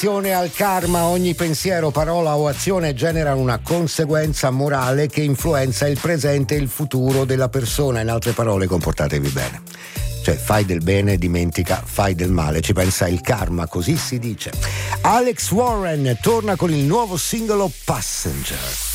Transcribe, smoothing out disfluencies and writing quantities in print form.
Attenzione al karma, ogni pensiero, parola o azione genera una conseguenza morale che influenza il presente e il futuro della persona. In altre parole, comportatevi bene. Cioè, fai del bene, dimentica, fai del male, ci pensa il karma, così si dice. Alex Warren torna con il nuovo singolo Passenger.